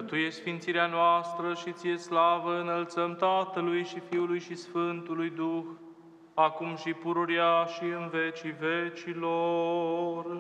Tu ești sfințirea noastră și ție slavă înălțăm Tatălui și Fiului și Sfântului Duh, acum și pururea și în vecii vecilor.